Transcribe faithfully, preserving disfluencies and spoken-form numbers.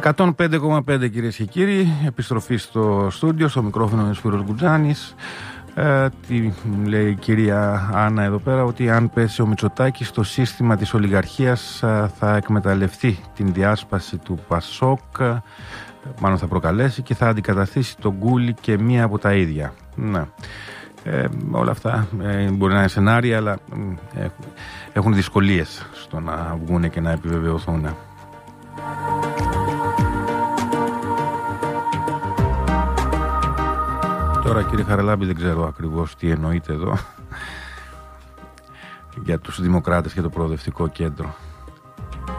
εκατόν πέντε κόμμα πέντε κυρίες και κύριοι, επιστροφή στο στούντιο, στο μικρόφωνο ο Σπύρος Γκουτζάνης. Ε, τι λέει η κυρία Άννα εδώ πέρα, ότι αν πέσει ο Μητσοτάκης στο σύστημα της ολιγαρχίας θα εκμεταλλευτεί την διάσπαση του Πασόκ, μάλλον θα προκαλέσει και θα αντικαταστήσει τον Γκούλι και μία από τα ίδια. Ναι. Ε, όλα αυτά ε, μπορεί να είναι σενάρια, αλλά ε, έχουν δυσκολίες στο να βγουν και να επιβεβαιωθούν. Τώρα, κύριε Χαραλάμπη, δεν ξέρω ακριβώς τι εννοείται εδώ για τους δημοκράτες και το προοδευτικό κέντρο.